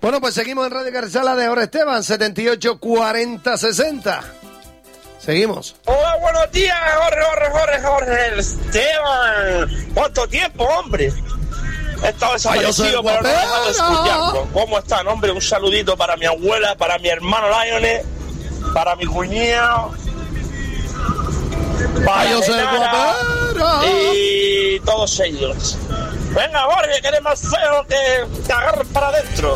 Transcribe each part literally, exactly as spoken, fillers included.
Bueno, pues seguimos en Radio Carrizal de Jorge Esteban, setenta y ocho cuarenta sesenta. Seguimos. Hola, buenos días, Jorge, Jorge, Jorge, Jorge Esteban. ¿Cuánto tiempo, hombre? He estado desaparecido, pero no he dejado de escucharlo. ¿Cómo están, hombre? Un saludito para mi abuela, para mi hermano Lionel, para mi cuñado, para Genara, y todos ellos. Venga, Jorge, que eres más feo que te agarres para adentro.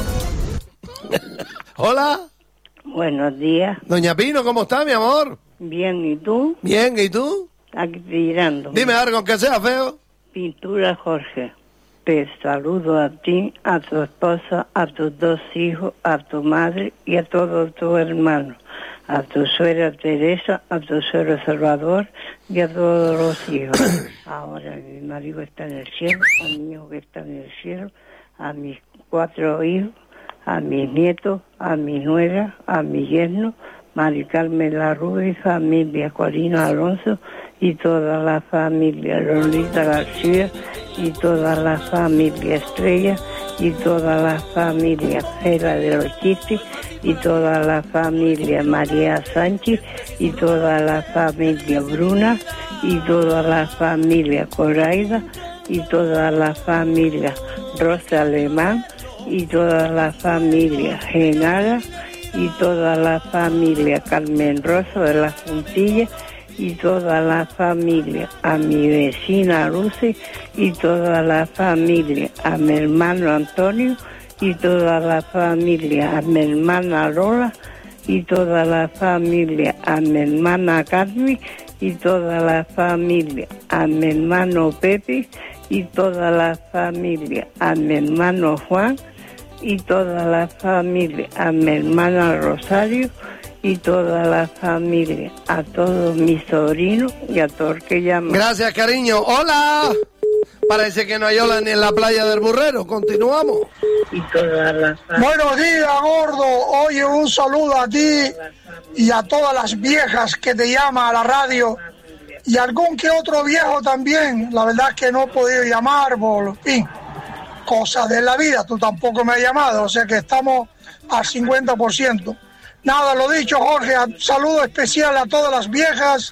Hola. Buenos días. Doña Pino, ¿cómo está, mi amor? Bien, ¿y tú? Bien, ¿y tú? Aquí tirando. Dime algo, aunque sea feo. Pintura Jorge. Te saludo a ti, a tu esposa, a tus dos hijos, a tu madre y a todos tus hermanos. A tu suegra Teresa, a tu suegro Salvador y a todos los hijos. Ahora mi marido está en el cielo, a mi hijo que está en el cielo, a mis cuatro hijos, a mis nietos, a mi nuera, a mi yerno, Mari Carmen La Rubia y familia, Corino Alonso y toda la familia, Lolita García y toda la familia Estrella y toda la familia Fela de los Chistes y toda la familia María Sánchez y toda la familia Bruna y toda la familia Coraida y toda la familia Rosa Alemán y toda la familia Genara y toda la familia Carmen Rosa de la Puntilla y toda la familia a mi vecina Lucy y toda la familia a mi hermano Antonio y toda la familia a mi hermana Lola y toda la familia a mi hermana Carmen y toda la familia a mi hermano Pepe y toda la familia a mi hermano Juan y toda la familia a mi hermana Rosario y toda la familia, a todos mis sobrinos y a todos que llaman. Gracias, cariño. ¡Hola! Parece que no hay ola ni en la playa del Burrero. Continuamos. Y toda la Buenos días, gordo. Oye, un saludo a ti y a todas las viejas que te llaman a la radio y algún que otro viejo también. La verdad es que no he podido llamar por fin, cosas de la vida. Tú tampoco me has llamado, o sea que estamos al cincuenta por ciento. Nada, lo dicho, Jorge, saludo especial a todas las viejas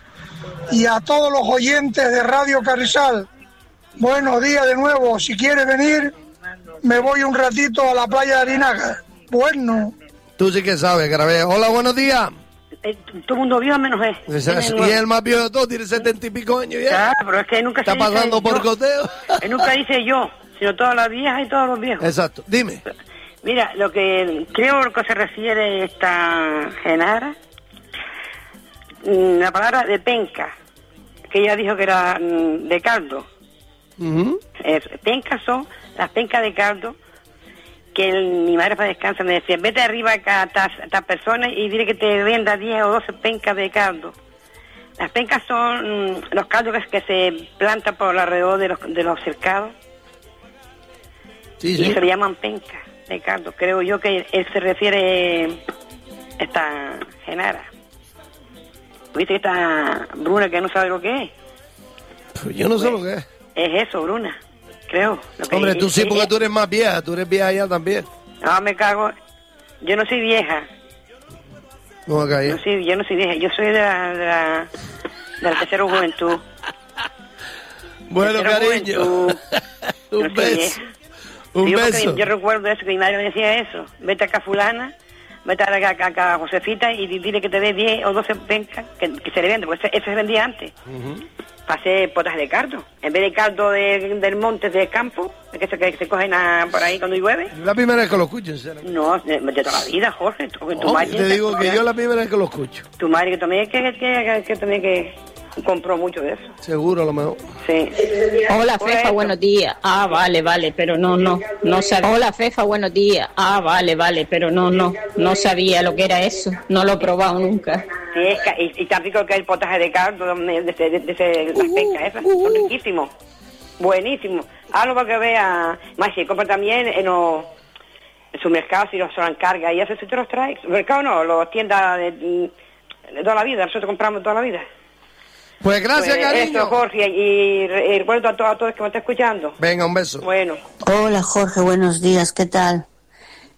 y a todos los oyentes de Radio Carrizal. Buenos días de nuevo. Si quieres venir, me voy un ratito a la playa de Arinaga. Bueno. Tú sí que sabes, grabé. Hola, buenos días. Eh, todo el mundo vio menos él. Y el más viejo de todos, tiene setenta y pico años ya. Claro, pero es que nunca está se pasando dice por yo. coteo. Él nunca dice yo, sino todas las viejas y todos los viejos. Exacto, dime. Mira, lo que creo lo que se refiere esta Genara, la palabra de penca, que ella dijo que era de caldo. Uh-huh. Eh, pencas son las pencas de caldo que el, mi madre para descansar me decía, vete arriba acá a estas personas y dile que te venda diez o doce pencas de caldo. Las pencas son mm, los caldos que, que se plantan por alrededor de los, de los cercados. Sí, sí. Y se le llaman pencas de caldo. Creo yo que él se refiere esta Genara. ¿Viste esta Bruna que no sabe lo que es? Pues yo no sé lo que es. Es eso, Bruna, creo. Lo que Hombre, es, tú sí, es, porque es, tú eres más vieja, tú eres vieja ya también. No, me cago. Yo no soy vieja. No, acá ya. No soy, yo no soy vieja, yo soy de la, de la, de la tercera juventud. Bueno, tercera cariño. Juventud. Un no beso. Un yo, beso. Yo recuerdo eso, que mi madre me decía eso. Vete acá fulana, vete acá, acá, acá a Josefita y dile que te dé diez o doce pencas, que, que se le vende, porque eso, eso se vendía antes. Uh-huh. Para hacer potas de caldo. En vez de caldo de, del monte, del campo, que se, que se cogen a, por ahí cuando llueve. La primera vez que lo escucho, en serio. No, de, de toda la vida, Jorge. Tu, tu Oh, madre, te digo que yo la primera vez que lo escucho. Tu madre que también que, que, que, que, también que compró mucho de eso. Seguro, a lo mejor. Sí. Hola, Fefa, buenos días. Ah, vale, vale, pero no, no, no sabía. Hola, Fefa, buenos días. Ah, vale, vale, pero no, no, no sabía lo que era eso. No lo he probado nunca. Sí, es que, y, y tan rico que el potaje de caldo de, de, de, de, de las pencas esas, son riquísimos, buenísimos. Algo para que vea, más si compra también en los en su mercado, si los se lo encarga, y eso si te los traes. Mercado no, las tiendas de, de toda la vida, nosotros compramos toda la vida. Pues gracias, pues, cariño. Eso, Jorge, y recuerdo a todos, a todos que me están escuchando. Venga, un beso. Bueno. Hola, Jorge, buenos días, ¿qué tal?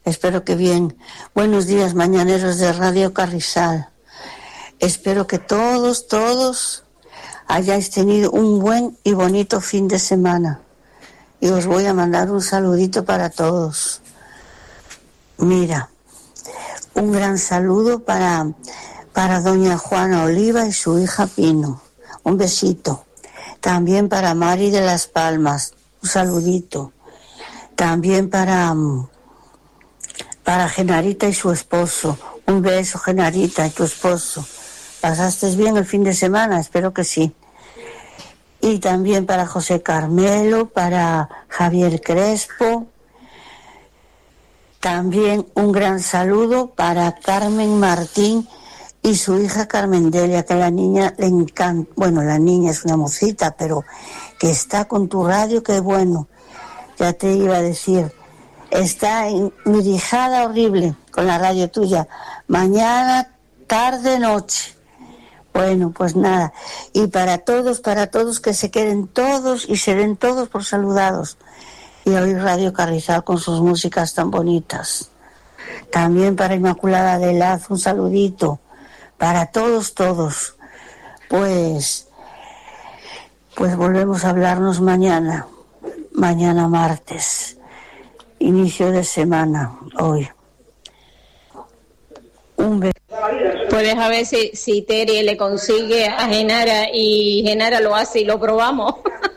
Espero que bien. Buenos días, mañaneros de Radio Carrizal. Espero que todos, todos hayáis tenido un buen y bonito fin de semana. Y os voy a mandar un saludito para todos. Mira, un gran saludo para, para doña Juana Oliva y su hija Pino. Un besito. También para Mari de Las Palmas. Un saludito. También para, para Genarita y su esposo. Un beso, Genarita, y tu esposo. ¿Pasaste bien el fin de semana? Espero que sí. Y también para José Carmelo, para Javier Crespo. También un gran saludo para Carmen Martín y su hija Carmen Delia, que a la niña le encanta. Bueno, la niña es una mocita, pero que está con tu radio, qué bueno. Ya te iba a decir, está enmirijada horrible con la radio tuya. Mañana, tarde, noche. Bueno, pues nada. Y para todos, para todos, que se queden todos y se den todos por saludados. Y oír Radio Carrizal con sus músicas tan bonitas. También para Inmaculada de Laz, un saludito. Para todos, todos. Pues, pues volvemos a hablarnos mañana. Mañana martes. Inicio de semana, hoy. Un beso. Puedes a ver si, si Terry le consigue a Genara y Genara lo hace y lo probamos.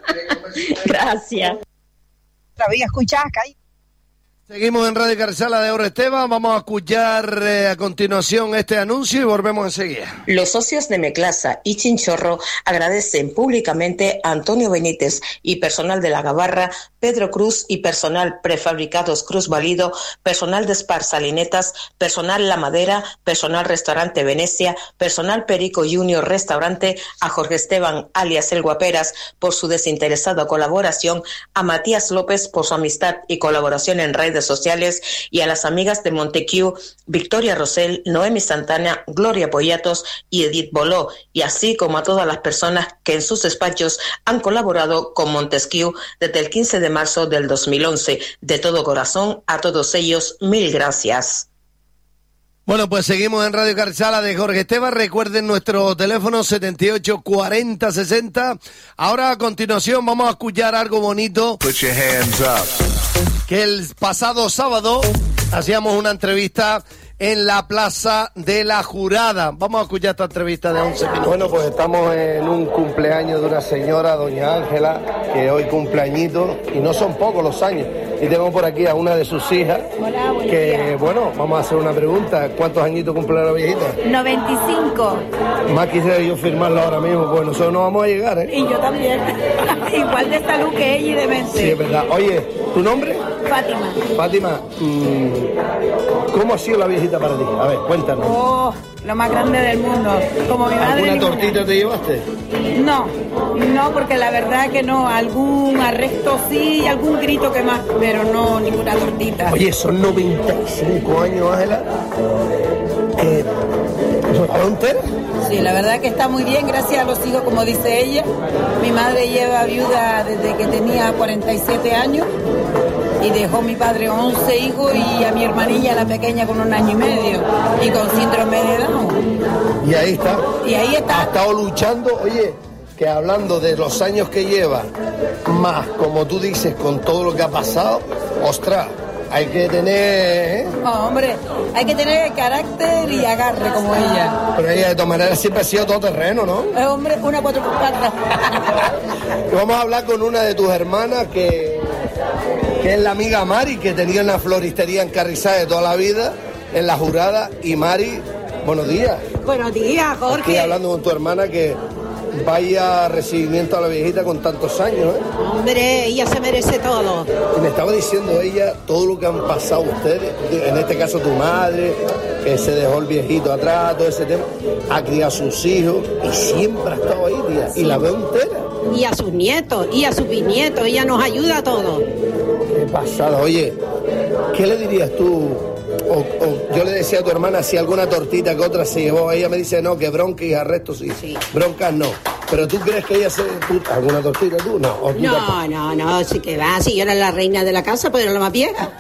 Gracias. Todavía escuchás, Kai. Seguimos en Radio Carrizal de Oro Esteban. Vamos a escuchar eh, a continuación este anuncio y volvemos enseguida. Los socios de Meclasa y Chinchorro agradecen públicamente a Antonio Benítez y personal de La Gabarra, Pedro Cruz y personal Prefabricados Cruz Valido, personal de Spar Salinetas, personal La Madera, personal Restaurante Venecia, personal Perico Junior Restaurante, a Jorge Esteban alias El Guaperas por su desinteresada colaboración, a Matías López por su amistad y colaboración en redes sociales y a las amigas de Montequiu, Victoria Rosell, Noemi Santana, Gloria Poyatos y Edith Boló, y así como a todas las personas que en sus despachos han colaborado con Montesquieu desde el quince de marzo del dos mil once. De todo corazón, a todos ellos, mil gracias. Bueno, pues seguimos en Radio Carrizal de Jorge Esteban. Recuerden nuestro teléfono setenta y ocho cuarenta sesenta. Ahora a continuación vamos a escuchar algo bonito. Put your hands up. Que el pasado sábado hacíamos una entrevista en la Plaza de la Jurada. Vamos a escuchar esta entrevista de once minutos. Bueno, pues estamos en un cumpleaños de una señora, doña Ángela, que hoy cumpleañito, y no son pocos los años. Y tengo por aquí a una de sus hijas. Hola, buen que, día. Bueno, vamos a hacer una pregunta. ¿Cuántos añitos cumple la viejita? noventa y cinco. Más quisiera yo firmarlo ahora mismo, pues nosotros no vamos a llegar, ¿eh? Y yo también. Igual de salud que ella y de mente. Sí, es verdad. Oye, ¿tu nombre? Fátima. Fátima, mmm, ¿cómo ha sido la viejita para ti? A ver, cuéntanos. Oh, lo más grande del mundo. Como mi madre. ¿Alguna ninguna. tortita te llevaste? No, no, porque la verdad que no. Algún arresto sí, algún grito que más, pero no ninguna tortita. Oye, son noventa y cinco años, Ángela. Eh, ¿La entera? Sí, la verdad que está muy bien, gracias a los hijos, como dice ella. Mi madre lleva viuda desde que tenía cuarenta y siete años y dejó mi padre once hijos y a mi hermanilla, la pequeña, con un año y medio y con síndrome de Down. Y ahí está. Y ahí está. Ha estado luchando, oye, que hablando de los años que lleva, más, como tú dices, con todo lo que ha pasado, ostras, hay que tener... ¿eh? Oh, hombre, hay que tener carácter y agarre como ella. Pero ella de todas maneras siempre ha sido todo terreno, ¿no? Eh, hombre, una cuatro por cuatro. Vamos a hablar con una de tus hermanas que, que es la amiga Mari, que tenía una floristería en Carrizal de toda la vida, en La Jurada. Y Mari, buenos días. Buenos días, Jorge. Estoy hablando con tu hermana que vaya recibimiento a la viejita con tantos años, ¿eh? Hombre, ella se merece todo. Y me estaba diciendo ella todo lo que han pasado ustedes, en este caso tu madre, que se dejó el viejito atrás, todo ese tema, ha criado a sus hijos y siempre ha estado ahí, tía, y la veo entera. Y a sus nietos, y a sus bisnietos, ella nos ayuda a todos. Qué pasada. Oye, ¿qué le dirías tú? O, o yo le decía a tu hermana si alguna tortita que otra se llevó. Ella me dice no, que bronca y arrestos sí. sí. Broncas no. Pero tú crees que ella se... ¿tú, ¿Alguna tortita tú? No. ¿O tú no, no, no, sí que va. Si yo era la reina de la casa, pues era la más vieja.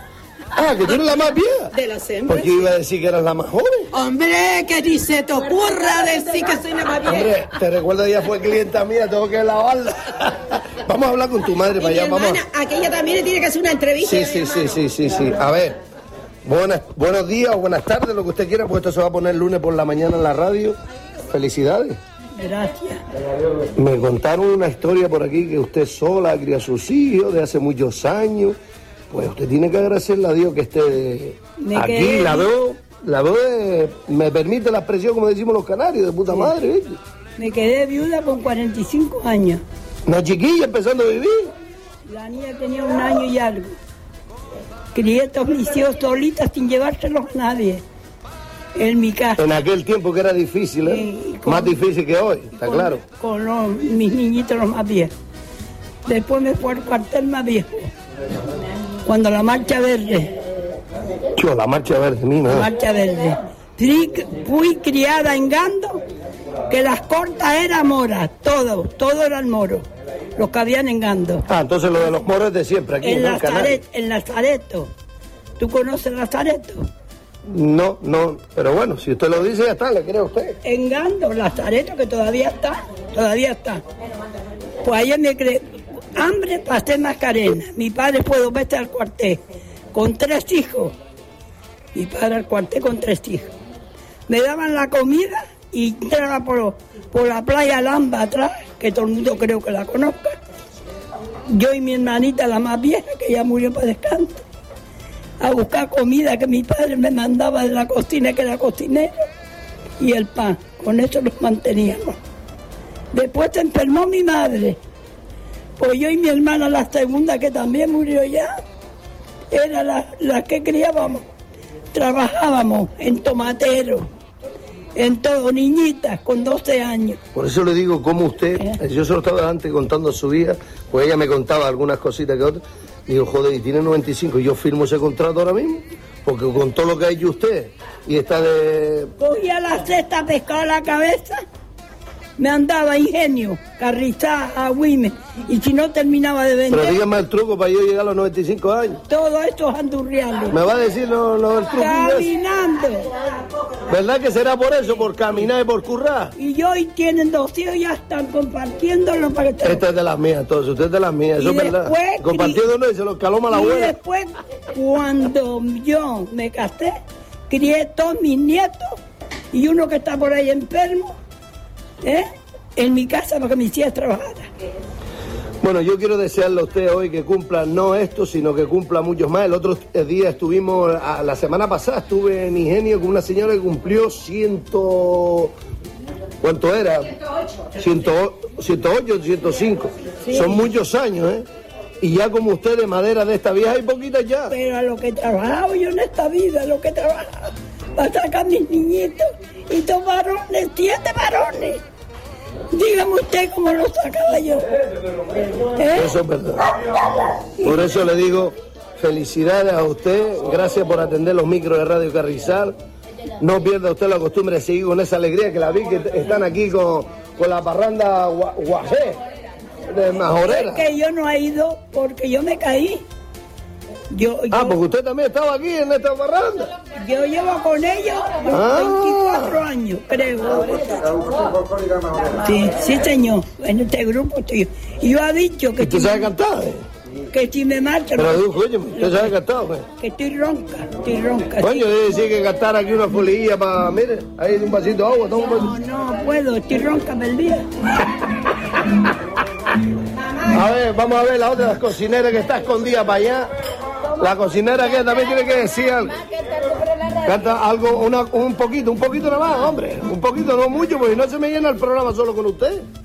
Ah, que tú eres la más vieja. De las hembras. Porque iba a decir que eras la más joven. Hombre, que ni se te ocurra decir que soy la más vieja. Hombre, te recuerdo ella fue clienta mía, tengo que lavarla. Vamos a hablar con tu madre para allá, hermana, vamos. aquella también le tiene que hacer una entrevista. Sí, sí, sí, sí, sí, sí. A ver, buenas, buenos días o buenas tardes, lo que usted quiera, porque esto se va a poner el lunes por la mañana en la radio. Felicidades. Gracias. Me contaron una historia por aquí que usted sola cría a sus hijos de hace muchos años. Pues usted tiene que agradecerle a Dios que esté Me aquí. quedé- La veo, la veo, de- me permite la expresión, como decimos los canarios, de puta madre, ¿viste? Me quedé viuda con cuarenta y cinco años. Una chiquilla empezando a vivir. La niña tenía un año y algo. Crié todos mis hijos solitas sin llevárselos a nadie. En mi casa. En aquel tiempo que era difícil, ¿eh? Sí, con- Más difícil que hoy, está con, claro. Con los- mis niñitos los más viejos. Después me fue al cuartel más viejo. Cuando la marcha verde, Yo, la marcha verde, mi la madre. marcha verde. Fui, fui criada en Gando, que las cortas eran moras, todo, todo era el moro, los que habían en Gando. Ah, entonces lo de los moros es de siempre, aquí En, ¿no? en Canarias. Lazaret, en Lazareto. ¿Tú conoces Lazareto? No, no, pero bueno, si usted lo dice, ya está, le creo a usted. En Gando, Lazareto, que todavía está, todavía está. Pues ayer me creé hambre para hacer Macarena. Mi padre fue dos veces al cuartel, con tres hijos. Mi padre al cuartel con tres hijos. Me daban la comida y entraba por, por la playa Lamba atrás, que todo el mundo creo que la conozca. Yo y mi hermanita, la más vieja, que ya murió para descanso, a buscar comida que mi padre me mandaba de la cocina, que era cocinero, y el pan. Con eso nos manteníamos. Después se enfermó mi madre. Pues yo y mi hermana, la segunda, que también murió ya, era la, la que criábamos. Trabajábamos en tomatero, en todo, niñitas con doce años. Por eso le digo, como usted, yo se lo estaba antes contando a su hija, pues ella me contaba algunas cositas que otras. Digo, joder, y tiene noventa y cinco, y yo firmo ese contrato ahora mismo, porque con todo lo que ha hecho usted, y está de... Cogía la cesta, pescaba la cabeza, me andaba ingenio, Carrizá, Agüime, y si no terminaba de vender, Pero dígame el truco para yo llegar a los noventa y cinco años. todos estos andurriales. Me va a decir lo, lo del truco. Caminando. ¿Verdad que será por eso, por caminar y por currar? Y yo y tienen dos hijos, ya están compartiéndolo para que te... Esta es de las mías, entonces, usted es de las mías, eso Y es verdad. después, Compartiéndolo y se lo caloma la Y abuela. después, cuando yo me casé, crié todos mis nietos y uno que está por ahí enfermo, ¿eh? En mi casa para que mis hijas trabajaran. Bueno, yo quiero desearle a usted hoy que cumpla no esto, sino que cumpla muchos más. El otro día estuvimos, a- la semana pasada estuve en Ingenio con una señora que cumplió ciento... ¿Cuánto era? ciento ocho, ciento cinco. Sí. Son muchos años, ¿eh? Y ya como usted de madera de esta vieja hay poquitas ya. Pero a lo que he trabajado yo en esta vida, a lo que he trabajado, para sacar mis niñitos y dos varones, siete varones. Dígame usted cómo lo sacaba yo. ¿Eh? Eso es verdad. Por eso le digo felicidades a usted, gracias por atender los micros de Radio Carrizal. No pierda usted la costumbre de seguir con esa alegría que la vi que están aquí con, con la parranda gua- guajé de Majorera. Es que yo no he ido porque yo me caí. Yo, Ah, yo, porque usted también estaba aquí en esta parranda. yo llevo con ellos Ah. veinticuatro años, creo. Sí, sí, señor. En este grupo estoy yo. Y yo ha dicho que, ¿Usted si, sabe cantar? eh? que si me marcho, Pero digo, oye, usted sabe cantar, pues. que estoy ronca, estoy ronca. Coño, debe decir que cantar aquí una folilla para, mire, ahí un vasito de agua, toma un vasito. No, no puedo, estoy ronca del día. A ver, vamos a ver la otra cocinera que está escondida para allá. La cocinera que también tiene que decir algo. Canta algo, una, un poquito, un poquito nada más, hombre. Un poquito, no mucho, porque no se me llena el programa solo con usted.